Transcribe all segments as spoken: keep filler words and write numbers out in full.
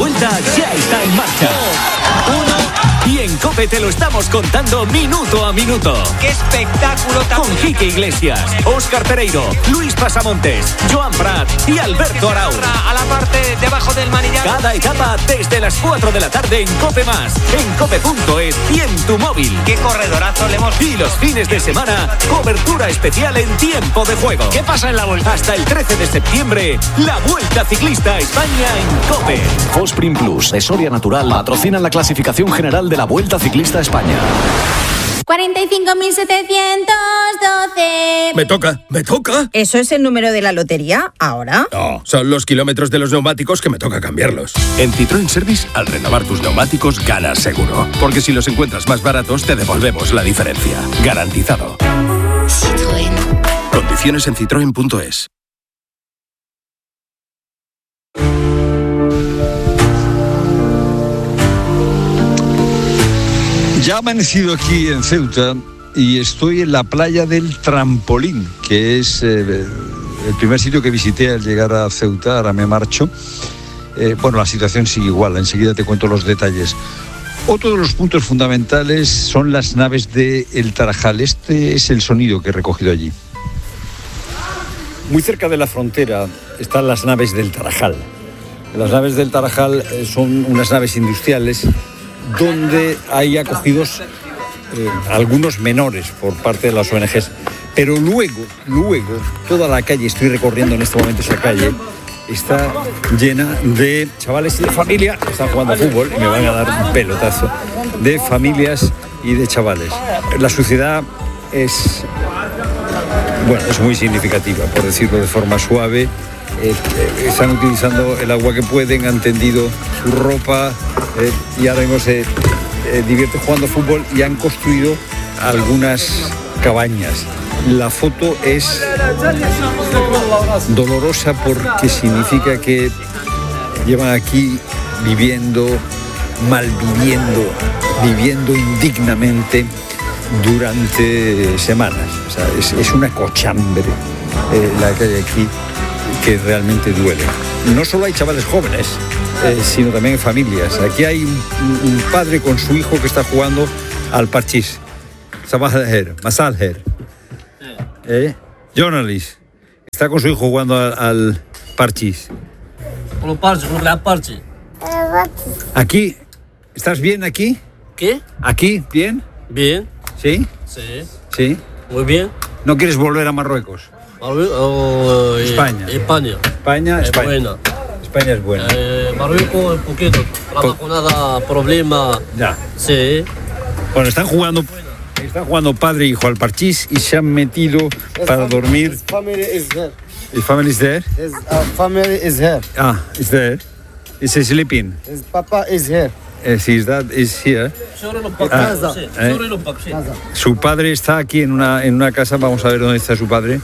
vuelta ya está en marcha. Uno. Y en COPE te lo estamos contando minuto a minuto. ¡Qué espectáculo tan Con Quique Iglesias, Óscar Pereiro, Luis Pasamontes, Joan Prat y Alberto Arau. A la parte de abajo del manillar. Cada etapa desde las cuatro de la tarde en COPE Más, en cope punto es y en tu móvil. ¡Qué corredorazo le hemos! Y los fines de semana, cobertura especial en tiempo de juego. ¿Qué pasa en la vuelta? Hasta el trece de septiembre, la Vuelta Ciclista a España en COPE. Fosprin Plus de Soria Natural patrocinan la clasificación general de la Vuelta Ciclista a España. cuarenta y cinco mil setecientos doce. Me toca, me toca. ¿Eso es el número de la lotería ahora? No, son los kilómetros de los neumáticos que me toca cambiarlos. En Citroën Service, al renovar tus neumáticos, ganas seguro. Porque si los encuentras más baratos, te devolvemos la diferencia. Garantizado. Citroën. Condiciones en citroen punto es. Ya ha amanecido aquí en Ceuta y estoy en la playa del Trampolín, que es eh, el primer sitio que visité al llegar a Ceuta. Ahora me marcho. Eh, bueno, la situación sigue igual, enseguida te cuento los detalles. Otro de los puntos fundamentales son las naves de El Tarajal. Este es el sonido que he recogido allí. Muy cerca de la frontera están las naves del Tarajal. Las naves del Tarajal son unas naves industriales donde hay acogidos eh, algunos menores por parte de las O N Ges. Pero luego, luego, toda la calle, estoy recorriendo en este momento esa calle, está llena de chavales y de familia que están jugando a fútbol y me van a dar un pelotazo, de familias y de chavales. La suciedad es, bueno, es muy significativa, por decirlo de forma suave. Eh, eh, están utilizando el agua que pueden, han tendido su ropa eh, y ahora mismo se eh, divierte jugando fútbol y han construido algunas cabañas. La foto es dolorosa porque significa que llevan aquí viviendo, malviviendo, viviendo indignamente durante semanas. O sea, es, es una cochambre eh, la que hay aquí, que realmente duele. No solo hay chavales jóvenes, eh, sino también familias. Aquí hay un, un padre con su hijo que está jugando al parchís. Sabah al-Her, Masal Her. Eh, Journalist. Está con su hijo jugando al, al parchís. Aquí, ¿estás bien aquí? ¿Qué? ¿Aquí? ¿Bien? Bien. ¿Sí? Sí. ¿Sí? Muy bien. ¿No quieres volver a Marruecos? Oh, España. España. España, Es España. buena. España es buena. Eh, Marruecos un poquito. Trabajo nada, problema. Ya. Sí. Bueno, están jugando, están jugando padre e hijo al parchís y se han metido para dormir. His family is here. His family is there? His uh, family is here. Ah, is there. Is he sleeping? His papa is here. Yes, his dad is here. Ah, eh. Su padre está aquí en una, en una casa. Vamos a ver dónde está su padre.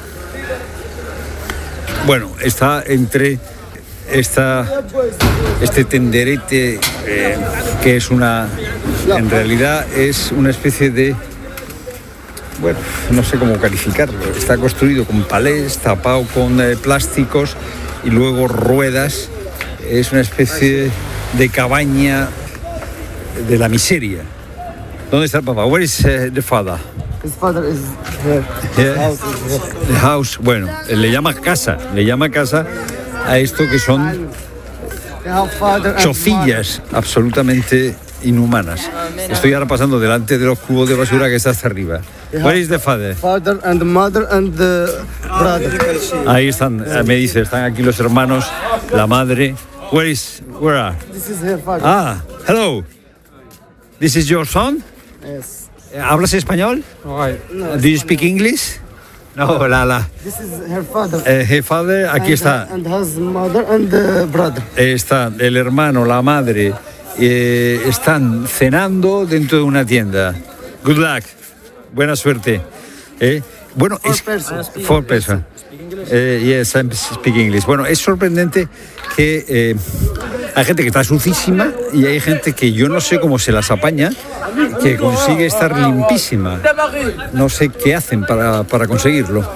Bueno, está entre esta, este tenderete eh, que es una, en realidad es una especie de, bueno, no sé cómo calificarlo. Está construido con palés, tapado con eh, plásticos y luego ruedas. Es una especie de cabaña de la miseria. ¿Dónde está el papá? Where is uh, the father? His father is here. Yeah. His house is here. The house. Bueno, le llama casa, le llama casa a esto que son chocillas absolutamente inhumanas. Estoy ahora pasando delante de los cubos de basura que está hasta arriba. Where is the father? Father and mother and the brother. Ahí están, me dice, están aquí los hermanos, la madre. Where is, where are? This is her father. Ah, hello. This is your son? Yes. ¿Hablas español? Right. No, Do you speak English? No, la, la. This is her father. Eh, her father, aquí and, está. And his mother and the brother. Está el hermano, la madre, eh, están cenando dentro de una tienda. Good luck. Buena suerte. Eh, bueno, Four es persons. four person. Eh, yes, I speak English. Bueno, es sorprendente que eh, hay gente que está sucísima y hay gente que yo no sé cómo se las apaña, que consigue estar limpísima. No sé qué hacen para, para conseguirlo.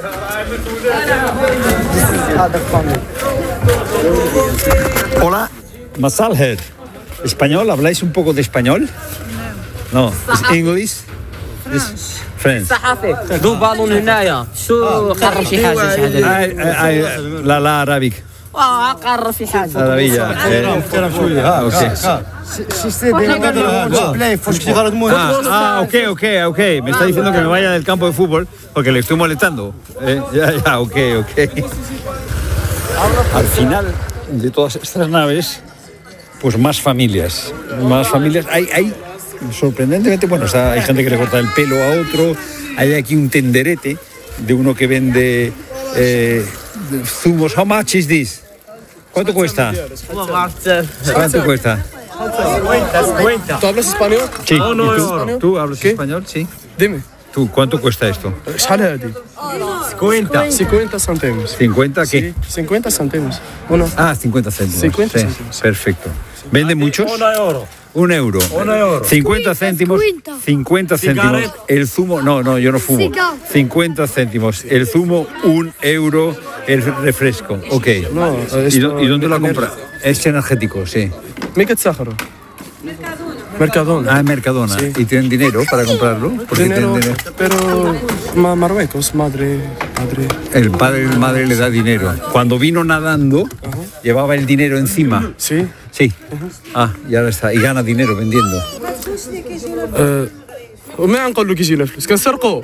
This is other family. Hola, Masalher. ¿Español? ¿Habláis un poco de español? No. ¿Es English? ¿Es French? ذو بالون هنايا شو قرر في حاجه شي Ay, ay, ay, la la Arabic. اه قرر في حاجه Maravilla. Eh, ah, okay. She said they don't want to play football. Ah, ah, ok, ok, ok. Me está diciendo que me vaya del campo de fútbol porque le estoy molestando. Eh, ya, ya, ok, ok. Al final de todas estas naves, pues más familias. Más familias. Hay, hay sorprendentemente, bueno, o sea, hay gente que le corta el pelo a otro. Hay aquí un tenderete de uno que vende eh, zumos. How much is this? ¿Cuánto cuesta? ¿Cuánto cuesta? ¿Tú hablas español? Sí. ¿Y tú? ¿Tú hablas español? Sí. Dime. ¿Tú cuánto cuesta esto? شحال هادي؟ cincuenta. cincuenta céntimos. ¿cincuenta qué? cincuenta céntimos. Uno. Ah, cincuenta céntimos. cincuenta Sí, céntimos. perfecto. ¿Vende muchos? Un euro. cincuenta céntimos. cincuenta céntimos. El zumo, no, no, yo no fumo. cincuenta céntimos. El zumo, un euro. El refresco. Ok. No, ¿Y, do- y dónde lo compra? Es energético, sí. مين كتسخروا؟ Mercadona. Ah, en Mercadona. Sí. ¿Y tienen dinero para comprarlo? Porque Dinero, tienen dinero. pero Ma- Marruecos, madre, madre. El padre y la madre le da dinero. Cuando vino nadando, llevaba el dinero encima. Sí. Sí. Ah, y ahora está. Y gana dinero vendiendo. أه، وما نقول لك يجي لنا فلوس كنسرقوا.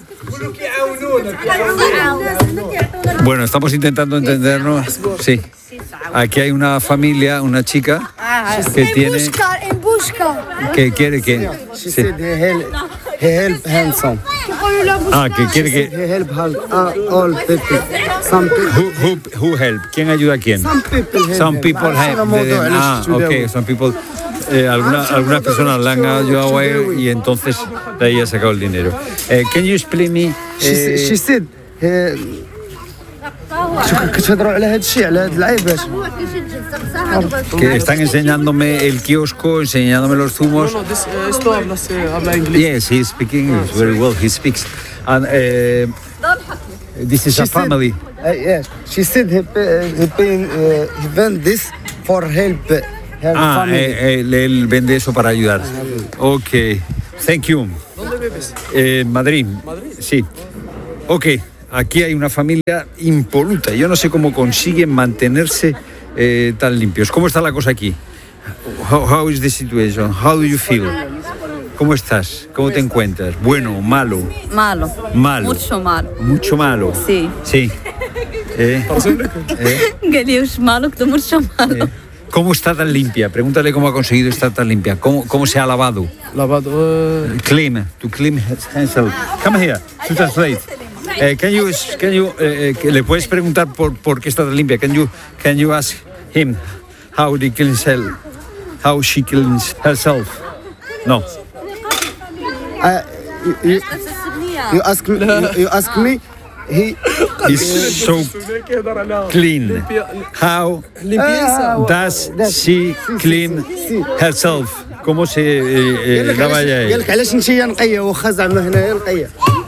Bueno, estamos intentando entendernos. Sí. Aquí hay una familia, una chica que tiene, En busca. que quiere que, She sí. said he help, he help handsome. Ah, que quiere que, He help hal- uh, all people. Some people. who, who, who help? ¿Quién ayuda a quién? Some people help. Some him. people ما help. عرفنا موضوع them. Ah, علاش تداول. okay. Some people. Eh, alguna, algunas personas le han ayudado a él y entonces de ahí ha sacado el dinero. Eh, can you explain me? She said- eh, she said he- شو كتهضروا على هذا الشيء على هاد اللعيبات que están enseñándome el kiosco, enseñándome los zumos. No, no, this, uh, esto hablas, eh, habla inglés. Yes, he speaks English very well. He speaks. And uh, this is She a said- family. Uh, yes, she said he pay, he, paying, uh, he vend this for help her Ah, family. eh, él, él vende eso para ayudar. Ok, thank you. ¿Dónde bebes? Eh, Madrid. Sí. Ok, aquí hay una familia impoluta. Yo no sé cómo consiguen mantenerse eh, tan limpios. ¿Cómo está la cosa aquí? How, how is the situation? How do you feel? ¿Cómo estás? ¿Cómo te encuentras? ¿Bueno, malo? Malo. Malo. Mucho malo. Mucho malo. Sí. Sí. Eh, eh, قال لي وش malo que mucho malo. ¿Cómo está tan limpia? Pregúntale cómo ha conseguido estar tan limpia. ¿Cómo, cómo se ha lavado? Lavado. Uh, Clean. To clean himself. Come here. To translate. Eh, can you, can you, eh, eh, ¿le puedes preguntar por, por qué está tan limpia? Can you, can you ask him how he cleans herself? How she cleans herself? No. Uh, you, you, you ask me. You, you ask me. He Is so clean. How does she clean herself? ¿Cómo se eh, eh, lava ella? قال لك علاش انت نقيه واخا زعما هنايا نقيه.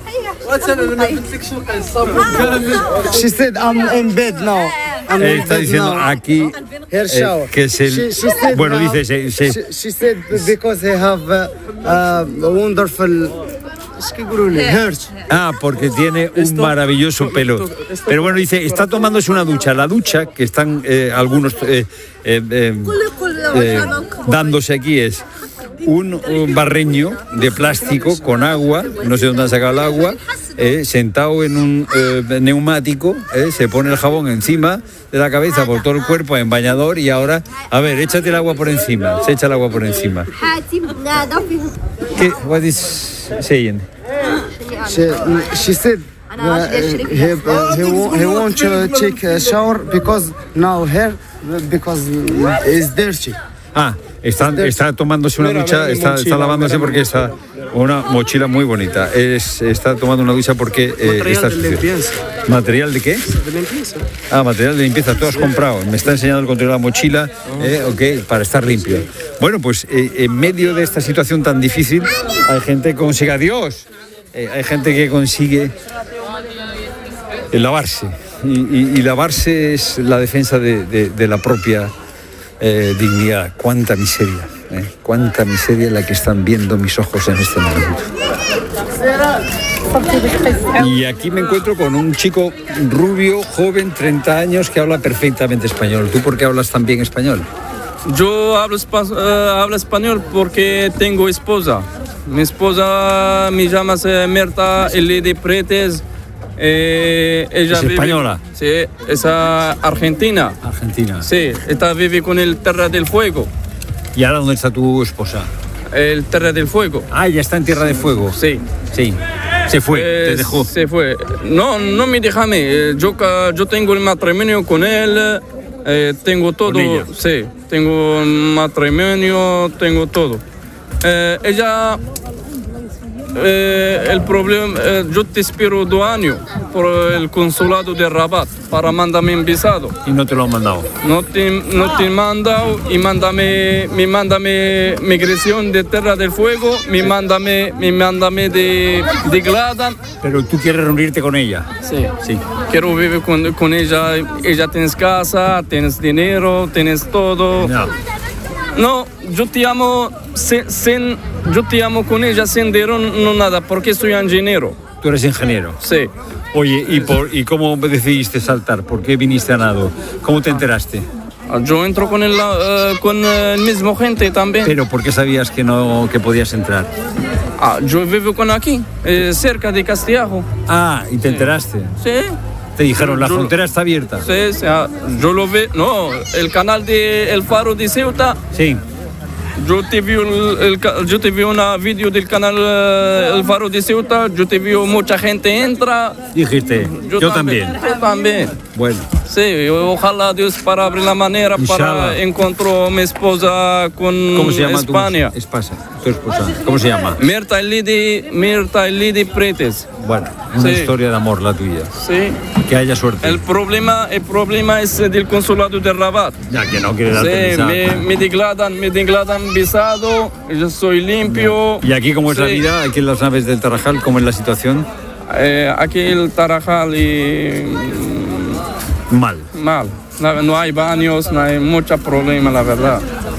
She said I'm in bed now. I'm Eh, in está bed diciendo now. aquí Her eh, shower. que es el... She- she said Bueno, now- dice... Se, se- She, she said because they have uh, uh, a wonderful. ايش كيقولوا لي؟ hurt. Ah, porque tiene un maravilloso pelo. Pero bueno, dice, está tomándose una ducha. La ducha que están eh, algunos eh, eh, eh, eh, dándose aquí es un, un barreño de plástico con agua, no sé dónde han sacado el agua, eh, sentado en un eh, neumático, eh, se pone el jabón encima de la cabeza por todo el cuerpo en bañador y ahora, a ver, échate el agua por encima, se echa el agua por encima. ¿Qué? What is saying? She, she said uh, he, uh, he, wa- he want to take a shower because now hair because it's dirty. Ah, está, está tomándose una Mira, ducha, mira mi está, mochila, está lavándose mira mi porque está una mochila muy bonita. Es, está tomando una ducha porque eh, Material está de sucio. limpieza. ¿Material de qué? de limpieza. Ah, material de limpieza, tú has comprado. Me está enseñando el control de la mochila, eh, ok, para estar limpio. Bueno, pues eh, en medio de esta situación tan difícil, hay gente que consigue, adiós, eh, hay gente que consigue eh, lavarse. Y, y- y lavarse es la defensa de, de- de la propia eh, dignidad. Cuánta miseria, ¿eh? Cuánta miseria la que están viendo mis ojos en este momento. Y aquí me encuentro con un chico rubio, joven, treinta años, que habla perfectamente español. ¿Tú por qué hablas tan bien español? Yo hablo, espa- uh, hablo español porque tengo esposa. Mi esposa me llama eh, Mirta Elidi Pretes. Eh, ella ¿Es vive- española? Sí, es uh, argentina. Argentina. Sí, esta vive con el Terra del Fuego. ¿Y ahora dónde está tu esposa? El Terra del Fuego. Ah, ya está en Tierra de Fuego. Sí. Sí. Se fue, Eh, te dejó. Se fue. No, no me deja a mí. Eh, Yo, ca- yo tengo el matrimonio con él. eh, tengo todo. ¿Con ella? Sí, tengo un matrimonio, tengo todo. Eh, ella. eh, el problema. eh, yo te espero dos años por el consulado de Rabat para mandarme un visado. Y no te lo han mandado. No te, no te he mandado y mándame, me mándame migración de Tierra del Fuego, me mándame, me mándame de, de Gladan. Pero tú quieres reunirte con ella. Sí. Sí. Quiero vivir con, con ella. Ella tienes casa, tienes dinero, tienes todo. No. No, yo te amo sin, sin- yo te amo con ella sin dinero, no nada, porque soy ingeniero. Tú eres ingeniero. Sí. Oye, ¿y, por, ¿y cómo decidiste saltar? ¿Por qué viniste a nado? ¿Cómo te enteraste? Yo entro con el, eh, con el mismo gente también. Pero ¿por qué sabías que no que podías entrar? Ah, yo vivo con aquí, eh, cerca de Castellajo. Ah, ¿y te enteraste? Sí. Te dijeron, la Yo- frontera está abierta. Sí, sí, ah, yo lo veo. No, el canal de El Faro de Ceuta. Sí. Yo te vi, el, el ca- yo te vi una vídeo del canal eh, El Faro de Ceuta. Yo te vi mucha gente entra. Dijiste, yo, también. Yo también. Bueno, Sí, ojalá Dios para abrir la manera para Inshallah. encontrar a mi esposa con ¿cómo se llama España. tu esposa? Tu esposa. ¿Cómo se llama? Mirta Elidi, Mirta Elidi Pretes. Bueno, una Sí. historia de amor la tuya. Sí. Que haya suerte. El problema, el problema es del consulado de Rabat. Ya que no quiere darte Sí, visado. me, me declaran, me declaran visado, yo soy limpio. ¿Y aquí cómo es la Sí. vida? Aquí en las naves del Tarajal, ¿cómo es la situación? Eh, aquí el Tarajal y Mal. mal. No, no hay baños, no hay mucho problema, la verdad.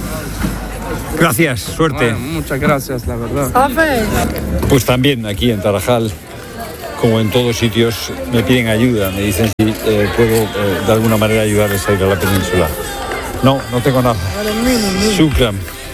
Gracias, suerte. Bueno, muchas gracias, la verdad. Pues también aquí en Tarajal, como en todos sitios, me piden ayuda. Me dicen si eh, puedo eh, de alguna manera ayudarles a ir a la península. No, no tengo nada. Shukran.